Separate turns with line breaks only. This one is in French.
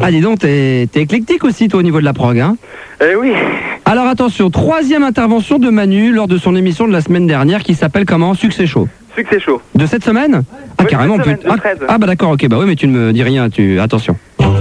Ah dis donc, t'es éclectique aussi toi au niveau de la prog, hein?
Oui.
Alors attention, troisième intervention de Manu lors de son émission de la semaine dernière qui s'appelle comment? Succès chaud.
Succès chaud.
De cette semaine? Ah
Oui,
carrément,
cette semaine,
putain.
le 13.
Ah bah d'accord, ok, bah oui mais tu ne me dis rien, attention.